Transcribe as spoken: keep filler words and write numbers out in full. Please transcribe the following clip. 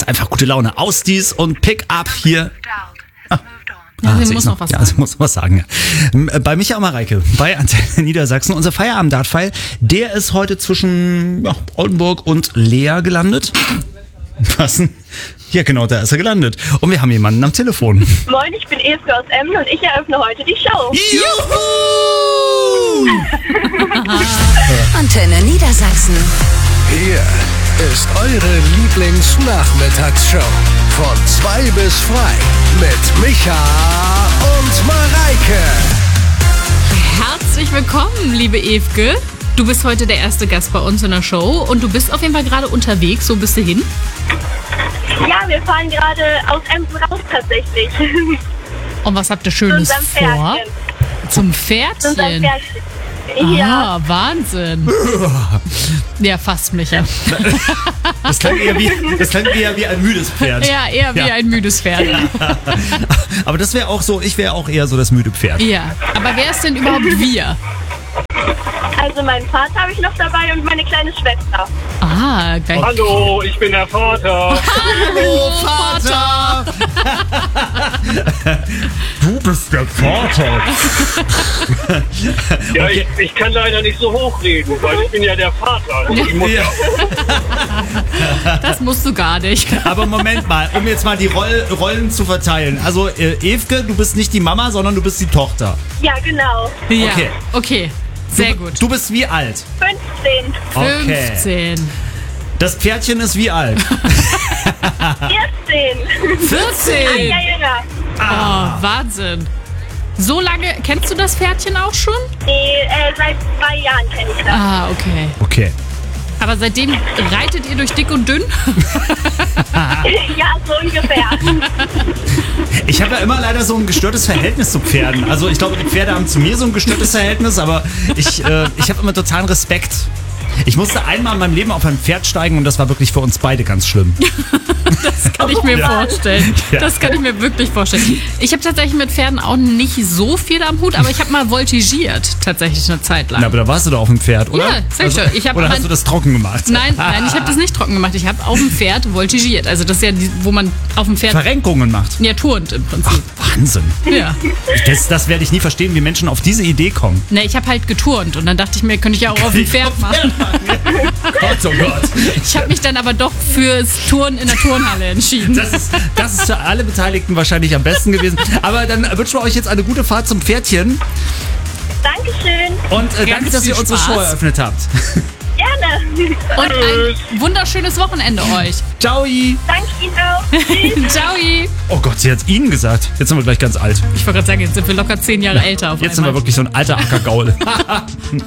macht einfach gute Laune. Ausdies und Pick-up hier. Ah. Ja, Ah, sie sehe muss ich noch was ja, sagen. sie muss noch was sagen. Ja. Bei Micha und Mareike, bei Antenne Niedersachsen. Unser Feierabend-Dartpfeil, der ist heute zwischen ja, Oldenburg und Leer gelandet. Was denn? Ja, genau, da ist er gelandet. Und wir haben jemanden am Telefon. Moin, ich bin Eske aus Emden und ich eröffne heute die Show. Juhu! Antenne Niedersachsen. Hier ist eure Lieblingsnachmittagsshow. Von zwei bis frei mit Micha und Mareike. Herzlich willkommen, liebe Evke. Du bist heute der erste Gast bei uns in der Show und du bist auf jeden Fall gerade unterwegs. Wo bist du hin? Ja, wir fahren gerade aus Emden raus tatsächlich. Und was habt ihr Zu Schönes unserem vor? Pferdchen. Zum Zu unserem Pferdchen? Pferdchen. Ja. Ah, Wahnsinn. Ja, fast, Micha. Das klingt eher wie, das klingt eher wie ein müdes Pferd. Ja, eher wie Ja. ein müdes Pferd. Ja. Aber das wäre auch so, ich wäre auch eher so das müde Pferd. Aber wer ist denn überhaupt wir? Also meinen Vater habe ich noch dabei und meine kleine Schwester. Ah, gleich. Hallo, ich bin der Vater. Hallo, Vater! Du bist der Vater. Ja, Okay. ich, ich kann leider nicht so hochreden, weil ich bin ja der Vater. Ich muss Ja. Das musst du gar nicht. Aber Moment mal, um jetzt mal die Roll Rollen zu verteilen. Also, äh, Evke, du bist nicht die Mama, sondern du bist die Tochter. Ja, genau. Ja, Okay. okay. Sehr du, gut. Du bist wie alt? fünfzehn. Okay. fünfzehn. Das Pferdchen ist wie alt? vierzehn. Ein vierzehn. Jahr jünger. Oh, Wahnsinn. So lange, kennst du das Pferdchen auch schon? Nee, äh, seit zwei Jahren kenne ich das. Ah, okay. Okay. Aber seitdem reitet ihr durch dick und dünn? Ja, so ungefähr. Ich habe ja immer leider so ein gestörtes Verhältnis zu Pferden. Also ich glaube, die Pferde haben zu mir so ein gestörtes Verhältnis, aber ich, äh, ich habe immer totalen Respekt. Ich musste einmal in meinem Leben auf ein Pferd steigen und das war wirklich für uns beide ganz schlimm. Das kann ich mir Ja. vorstellen. Ja. Das kann ich mir wirklich vorstellen. Ich habe tatsächlich mit Pferden auch nicht so viel am Hut, aber ich habe mal voltigiert, tatsächlich eine Zeit lang. Na, aber da warst du doch auf dem Pferd, oder? Ja, sag ich also, doch. Ich hab oder mein- hast du das trocken gemacht? Nein, nein, ich habe das nicht trocken gemacht. Ich habe auf dem Pferd voltigiert. Also das ist ja, die, wo man auf dem Pferd Verrenkungen macht. ja turnt im Prinzip. Wahnsinn. Ja. Das, das werde ich nie verstehen, wie Menschen auf diese Idee kommen. Ne, ich habe halt geturnt und dann dachte ich mir, könnte ich ja auch auf dem Pferd machen. Gott, oh Gott. Ich habe mich dann aber doch fürs Turnen in der Turnhalle entschieden. Das ist, das ist für alle Beteiligten wahrscheinlich am besten gewesen. Aber dann wünschen wir euch jetzt eine gute Fahrt zum Pferdchen. Dankeschön. Und äh, Ganz danke, dass viel ihr unsere Spaß. Show eröffnet habt. Gerne. Und ein wunderschönes Wochenende euch. Ciao. Danke Ihnen auch. Tschüss. Ciao. Oh Gott, sie hat Ihnen gesagt. Jetzt sind wir gleich ganz alt. Ich wollte gerade sagen, jetzt sind wir locker zehn Jahre älter auf Jetzt sind einmal. wir wirklich so ein alter Ackergaul.